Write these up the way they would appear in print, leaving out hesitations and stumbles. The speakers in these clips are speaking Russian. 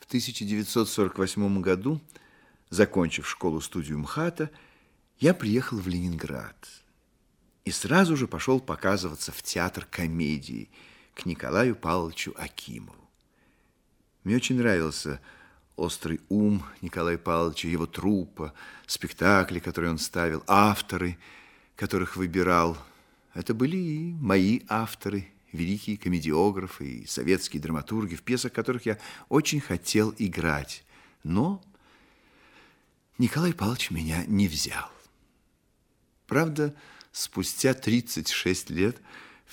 1948 году, закончив школу-студию МХАТа, я приехал в Ленинград и сразу же пошел показываться в театр комедии к Николаю Павловичу Акимову. Мне очень нравился острый ум Николая Павловича, его труппа, спектакли, которые он ставил, авторы, которых выбирал. Это были и мои авторы, великие комедиографы и советские драматурги, в пьесах которых я очень хотел играть. Но Николай Павлович меня не взял. Правда, спустя 36 лет, в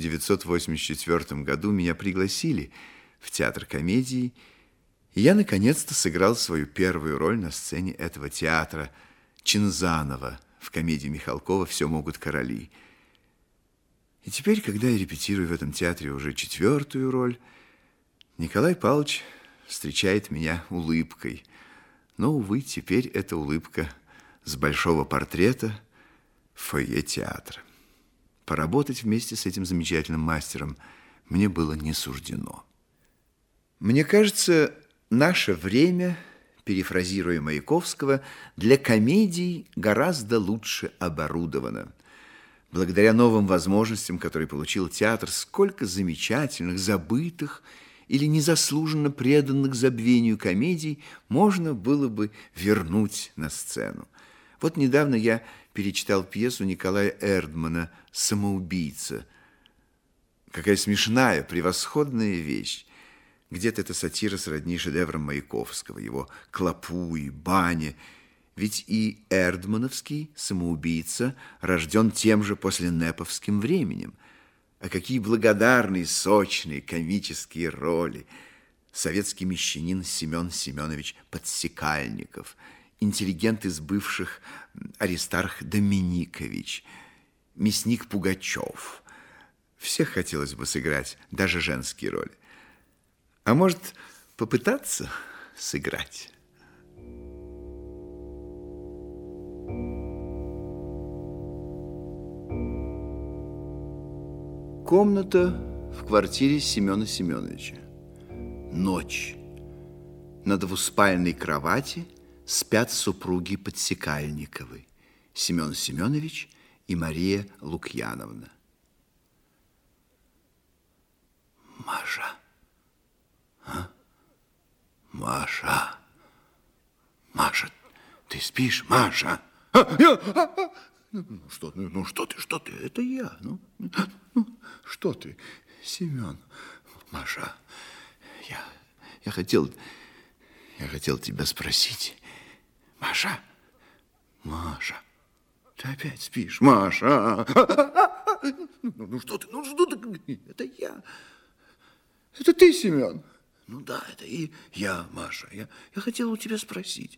1984 году, меня пригласили в театр комедии, и я наконец-то сыграл свою первую роль на сцене этого театра, Чинзанова, в комедии Михалкова «Все могут короли». И теперь, когда я репетирую в этом театре уже 4-ю роль, Николай Павлович встречает меня улыбкой. Но, увы, теперь эта улыбка с большого портрета в фойе театра. Поработать вместе с этим замечательным мастером мне было не суждено. Мне кажется, наше время, перефразируя Маяковского, для комедий гораздо лучше оборудовано. Благодаря новым возможностям, которые получил театр, сколько замечательных, забытых или незаслуженно преданных забвению комедий можно было бы вернуть на сцену. Вот недавно я перечитал пьесу Николая Эрдмана «Самоубийца». Какая смешная, превосходная вещь. Где-то эта сатира сродни шедеврам Маяковского, его «Клопу» и «Бане». Ведь и эрдмановский «Самоубийца» рожден тем же посленеповским временем. А какие благодарные, сочные, комические роли! Советский мещанин Семен Семенович Подсекальников, интеллигент из бывших Аристарх Доминикович, мясник Пугачев. Всех хотелось бы сыграть, даже женские роли. А может, попытаться сыграть? Комната в квартире Семена Семеновича. Ночь. На двуспальной кровати спят супруги Подсекальниковы, Семен Семенович и Мария Лукьяновна. Маша. А? Маша. Маша, ты спишь, Маша? Что ты, это я. Что ты, Семен? Маша, я хотел тебя спросить. Маша, ты опять спишь, Маша? Что ты, это я. Это ты, Семен? Ну да, это и я, Маша. Я хотел у тебя спросить.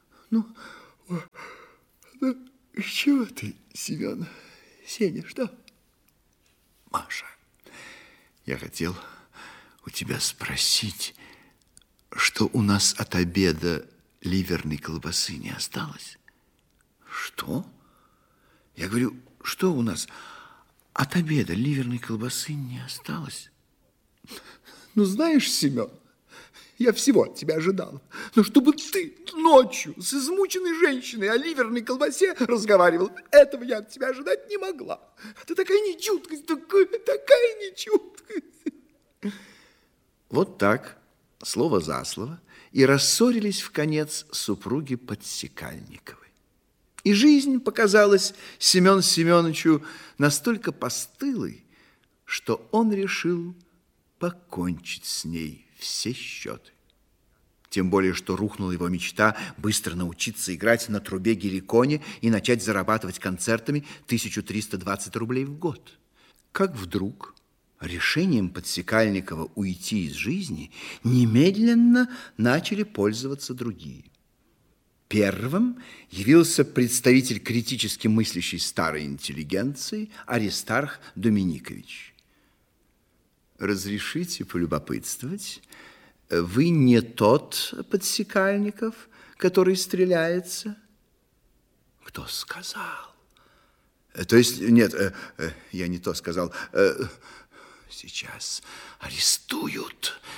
Чего ты, Семен? Сеня, что? Маша, я хотел у тебя спросить, что у нас от обеда ливерной колбасы не осталось. Что? Я говорю, что у нас от обеда ливерной колбасы не осталось? Ну, знаешь, Семен, я всего от тебя ожидал. Но чтобы ты ночью с измученной женщиной о ливерной колбасе разговаривал, этого я от тебя ожидать не могла. Это такая нечуткость, такая нечуткость. Вот так, слово за слово, и рассорились вконец супруги Подсекальниковы. И жизнь показалась Семену Семеновичу настолько постылой, что он решил покончить с ней все счеты. Тем более, что рухнула его мечта быстро научиться играть на трубе геликоне и начать зарабатывать концертами 1320 рублей в год. Как вдруг решением Подсекальникова уйти из жизни немедленно начали пользоваться другие. Первым явился представитель критически мыслящей старой интеллигенции Аристарх Доминикович. Разрешите полюбопытствовать, вы не тот Подсекальников, который стреляется? Кто сказал? То есть, нет, я не то сказал. Сейчас арестуют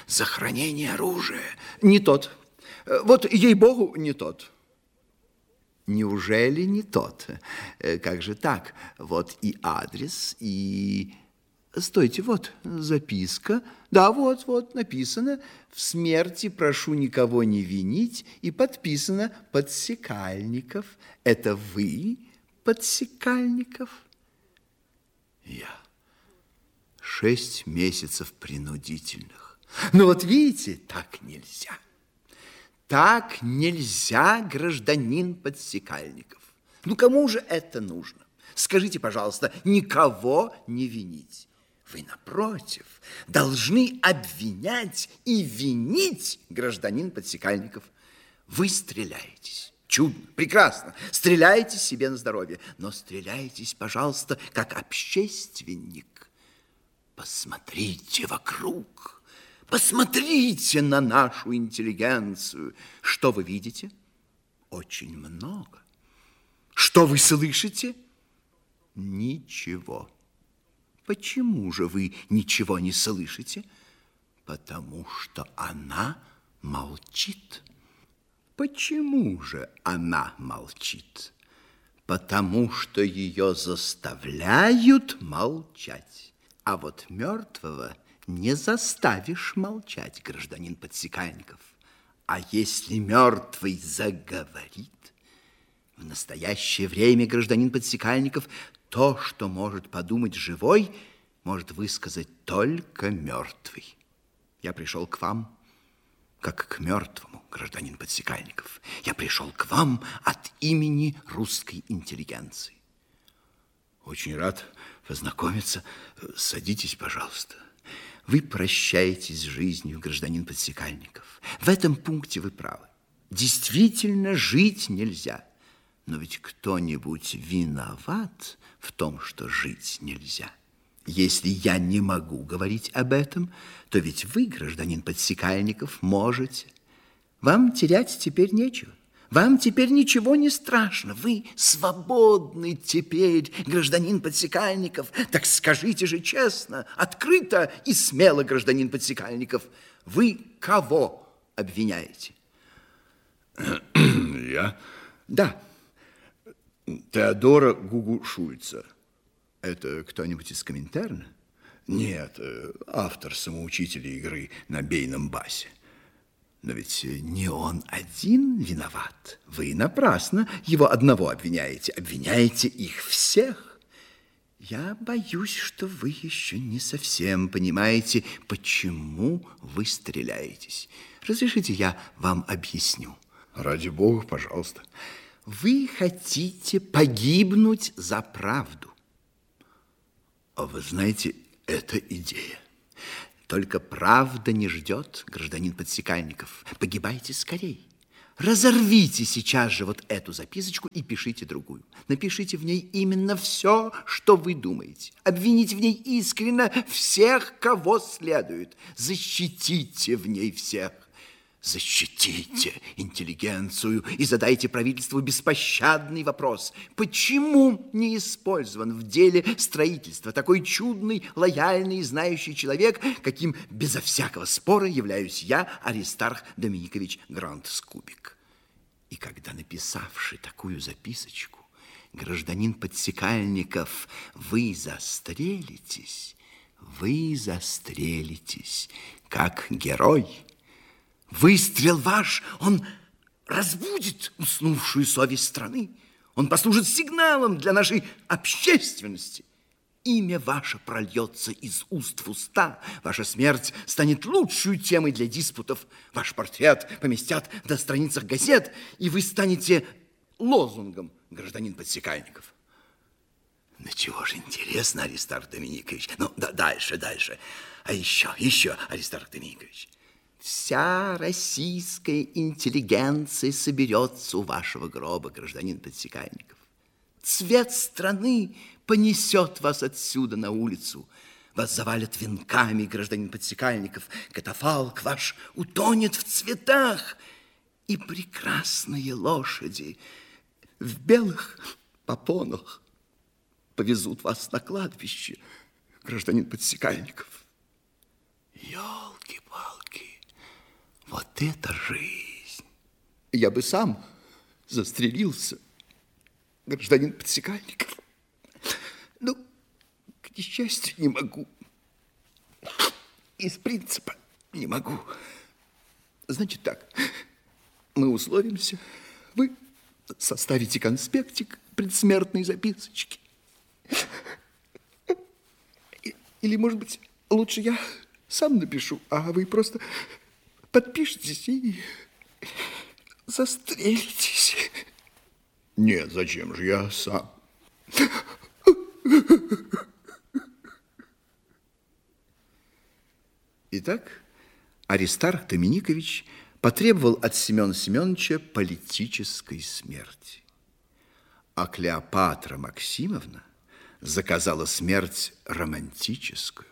за хранение оружия. Не тот. Вот, ей-богу, не тот. Неужели не тот? Как же так? Вот и адрес, и... Стойте, вот записка. Да, вот написано: в смерти прошу никого не винить, и подписано: Подсекальников. Это вы, Подсекальников? Я. 6 месяцев принудительных. Ну вот видите, так нельзя. Так нельзя, гражданин Подсекальников. Ну кому же это нужно? Скажите, пожалуйста, никого не винить. Вы, напротив, должны обвинять и винить, гражданин Подсекальников. Вы стреляетесь. Чудно, прекрасно. Стреляйтесь себе на здоровье. Но стреляйтесь, пожалуйста, как общественник. Посмотрите вокруг. Посмотрите на нашу интеллигенцию. Что вы видите? Очень много. Что вы слышите? Ничего. Почему же вы ничего не слышите? Потому что она молчит. Почему же она молчит? Потому что ее заставляют молчать. А вот мертвого не заставишь молчать, гражданин Подсекальников. А если мертвый заговорит, в настоящее время, гражданин Подсекальников, то, что может подумать живой, может высказать только мертвый. Я пришел к вам, как к мертвому, гражданин Подсекальников. Я пришел к вам от имени русской интеллигенции. Очень рад познакомиться. Садитесь, пожалуйста. Вы прощаетесь с жизнью, гражданин Подсекальников. В этом пункте вы правы. Действительно, жить нельзя. Но ведь кто-нибудь виноват в том, что жить нельзя. Если я не могу говорить об этом, то ведь вы, гражданин Подсекальников, можете. Вам терять теперь нечего. Вам теперь ничего не страшно. Вы свободны теперь, гражданин Подсекальников. Так скажите же честно, открыто и смело, гражданин Подсекальников, вы кого обвиняете? Я? Да. Теодора Гугу-Шульца. Это кто-нибудь из Коминтерна? Нет, автор самоучителя игры на бейном басе. Но ведь не он один виноват. Вы напрасно его одного обвиняете. Обвиняете их всех. Я боюсь, что вы еще не совсем понимаете, почему вы стреляетесь. Разрешите, я вам объясню. Ради бога, пожалуйста. Вы хотите погибнуть за правду. А вы знаете, это идея. Только правда не ждет, гражданин Подсекальников. Погибайте скорей. Разорвите сейчас же вот эту записочку и пишите другую. Напишите в ней именно все, что вы думаете. Обвините в ней искренне всех, кого следует. Защитите в ней всех. Защитите интеллигенцию и задайте правительству беспощадный вопрос. Почему не использован в деле строительства такой чудный, лояльный и знающий человек, каким безо всякого спора являюсь я, Аристарх Доминикович Гранд-Скубик? И когда, написавший такую записочку, гражданин Подсекальников, вы застрелитесь, как герой. Выстрел ваш, он разбудит уснувшую совесть страны. Он послужит сигналом для нашей общественности. Имя ваше прольется из уст в уста. Ваша смерть станет лучшей темой для диспутов. Ваш портрет поместят на страницах газет, и вы станете лозунгом, гражданин Подсекальников. Ну, чего же интересно, Аристарх Доминикович. Ну, дальше. А еще, Аристарх Доминикович. Вся российская интеллигенция соберется у вашего гроба, гражданин Подсекальников. Цвет страны понесет вас отсюда на улицу. Вас завалят венками, гражданин Подсекальников. Катафалк ваш утонет в цветах. И прекрасные лошади в белых попонах повезут вас на кладбище, гражданин Подсекальников. Ёлки-палки. Вот это жизнь! Я бы сам застрелился, гражданин Подсекальников. Ну, к несчастью, не могу. Из принципа не могу. Значит так, мы условимся, вы составите конспектик предсмертной записочки. Или, может быть, лучше я сам напишу, а вы просто подпишитесь и застрелитесь. Нет, зачем же, я сам. Итак, Аристарх Доминикович потребовал от Семена Семеновича политической смерти. А Клеопатра Максимовна заказала смерть романтическую.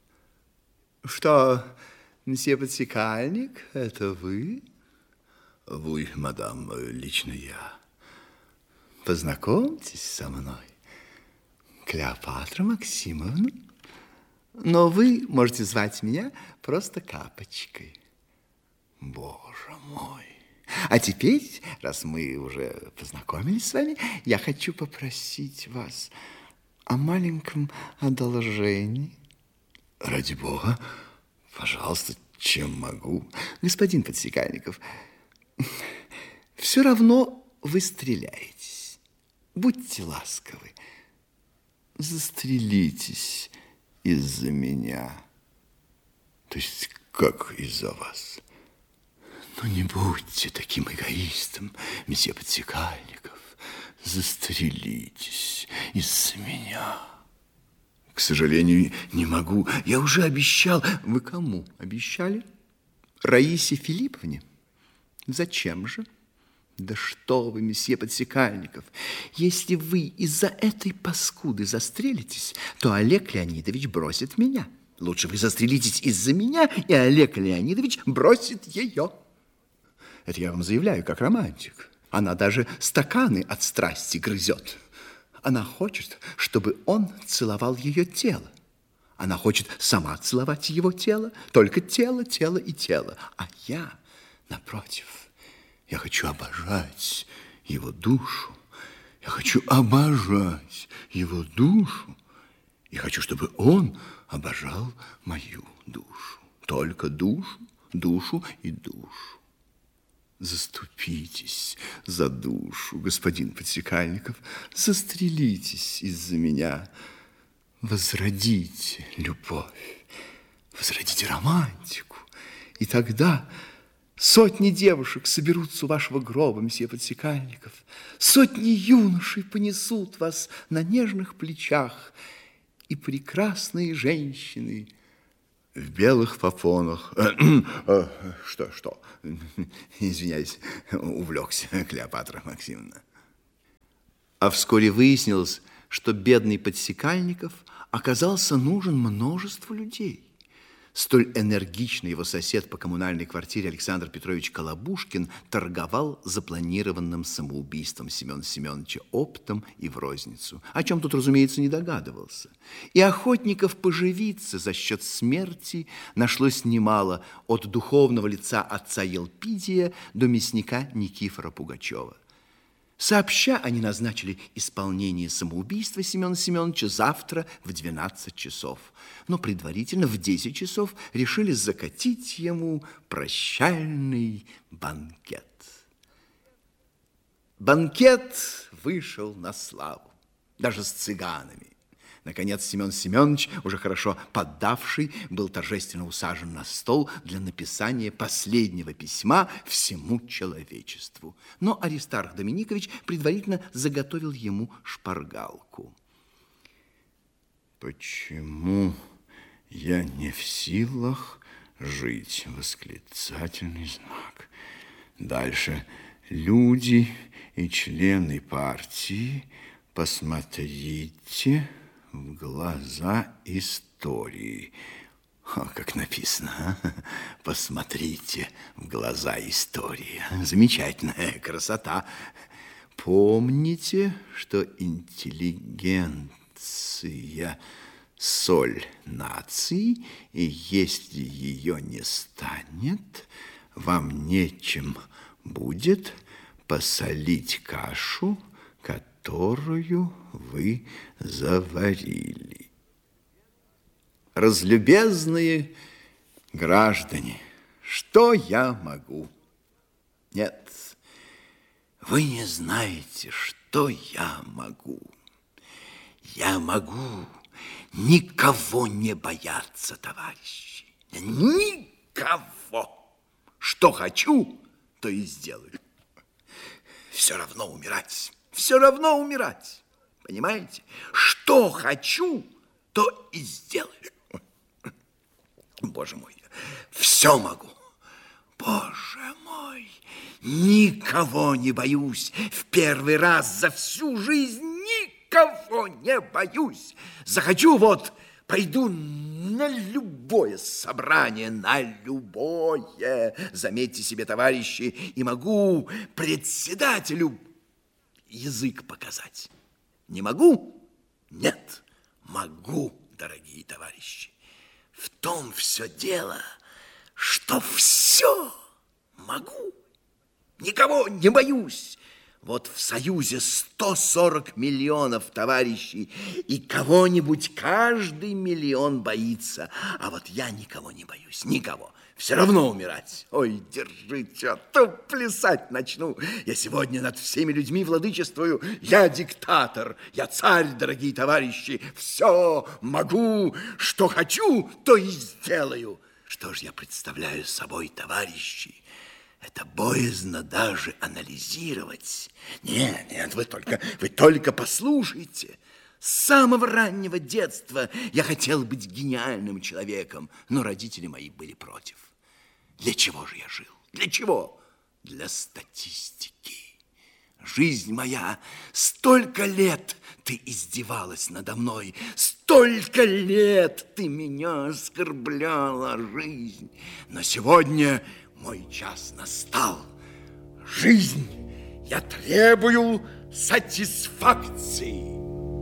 Что, мсье Подсекальник, это вы? Вы, мадам, лично я. Познакомьтесь со мной, Клеопатра Максимовна. Но вы можете звать меня просто Капочкой. Боже мой. А теперь, раз мы уже познакомились с вами, я хочу попросить вас о маленьком одолжении. Ради бога, пожалуйста, чем могу? Господин Подсекальников, все равно вы стреляетесь. Будьте ласковы, застрелитесь из-за меня. То есть как из-за вас? Ну, не будьте таким эгоистом, месье Подсекальников. Застрелитесь из-за меня. К сожалению, не могу. Я уже обещал. Вы кому обещали? Раисе Филипповне? Зачем же? Да что вы, месье Подсекальников, если вы из-за этой паскуды застрелитесь, то Олег Леонидович бросит меня. Лучше вы застрелитесь из-за меня, и Олег Леонидович бросит ее. Это я вам заявляю, как романтик. Она даже стаканы от страсти грызет. Она хочет, чтобы он целовал ее тело. Она хочет сама целовать его тело, только тело, тело и тело. А я, напротив, я хочу обожать его душу. Я хочу обожать его душу. И хочу, чтобы он обожал мою душу. Только душу, душу и душу. Заступитесь за душу, господин Подсекальников. Застрелитесь из-за меня. Возродите любовь, возродите романтику. И тогда сотни девушек соберутся у вашего гроба, месье Подсекальников. Сотни юношей понесут вас на нежных плечах. И прекрасные женщины в белых фафонах. Что? Извиняюсь, увлекся, Клеопатра Максимовна. А вскоре выяснилось, что бедный Подсекальников оказался нужен множеству людей. Столь энергично его сосед по коммунальной квартире Александр Петрович Колобушкин торговал запланированным самоубийством Семена Семеновича оптом и в розницу, о чем тут, разумеется, не догадывался. И охотников поживиться за счет смерти нашлось немало, от духовного лица отца Елпидия до мясника Никифора Пугачева. Сообща они назначили исполнение самоубийства Семена Семеновича завтра в 12 часов. Но предварительно в 10 часов решили закатить ему прощальный банкет. Банкет вышел на славу, даже с цыганами. Наконец, Семен Семенович, уже хорошо поддавший, был торжественно усажен на стол для написания последнего письма всему человечеству. Но Аристарх Доминикович предварительно заготовил ему шпаргалку. Почему я не в силах жить? Восклицательный знак. Дальше. Люди и члены партии, посмотрите в глаза истории. О, как написано, а? Посмотрите в глаза истории. Замечательная красота. Помните, что интеллигенция – соль нации, и если ее не станет, вам нечем будет посолить кашу, которую вы заварили. Разлюбезные граждане, что я могу? Нет, вы не знаете, что я могу. Я могу никого не бояться, товарищи. Никого. Что хочу, то и сделаю. Все равно умирать. Все равно умирать. Понимаете? Что хочу, то и сделаю. Боже мой, все могу. Боже мой, никого не боюсь. В первый раз за всю жизнь никого не боюсь. Захочу, вот, пойду на любое собрание, на любое. Заметьте себе, товарищи, и могу председателю язык показать. Не могу? Нет, могу, дорогие товарищи. В том все дело, что все могу. Никого не боюсь. Вот в Союзе 140 миллионов товарищей, и кого-нибудь каждый миллион боится. А вот я никого не боюсь, никого. Все равно умирать. Ой, держите, а то плясать начну. Я сегодня над всеми людьми владычествую. Я диктатор, я царь, дорогие товарищи. Все могу, что хочу, то и сделаю. Что ж я представляю собой, товарищи? Это боязно даже анализировать. Нет, вы только послушайте. С самого раннего детства я хотел быть гениальным человеком, но родители мои были против. Для чего же я жил? Для чего? Для статистики. Жизнь моя, столько лет ты издевалась надо мной, столько лет ты меня оскорбляла, жизнь. Но сегодня мой час настал. Жизнь, я требую сатисфакции.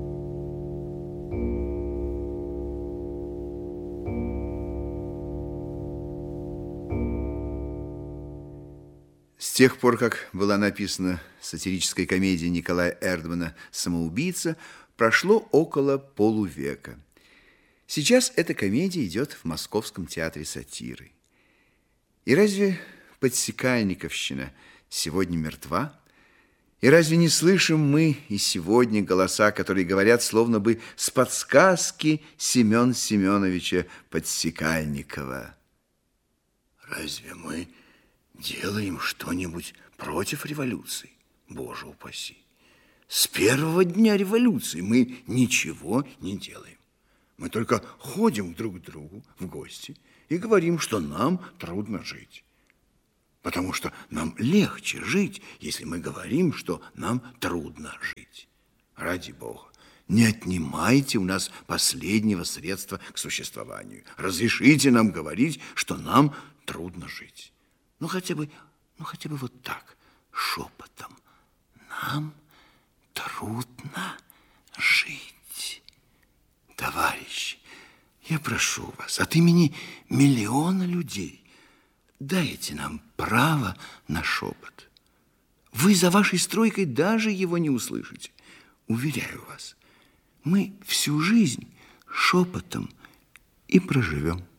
С тех пор, как была написана сатирическая комедия Николая Эрдмана «Самоубийца», прошло около полувека. Сейчас эта комедия идет в Московском театре сатиры. И разве подсекальниковщина сегодня мертва? И разве не слышим мы и сегодня голоса, которые говорят словно бы с подсказки Семена Семеновича Подсекальникова? Разве мы делаем что-нибудь против революции? Боже упаси. С первого дня революции мы ничего не делаем. Мы только ходим друг к другу в гости и говорим, что нам трудно жить. Потому что нам легче жить, если мы говорим, что нам трудно жить. Ради Бога, не отнимайте у нас последнего средства к существованию. Разрешите нам говорить, что нам трудно жить. Ну, хотя бы вот так, шепотом. Нам трудно жить. Товарищи, я прошу вас от имени миллиона людей, дайте нам право на шепот. Вы за вашей стройкой даже его не услышите. Уверяю вас, мы всю жизнь шепотом и проживем.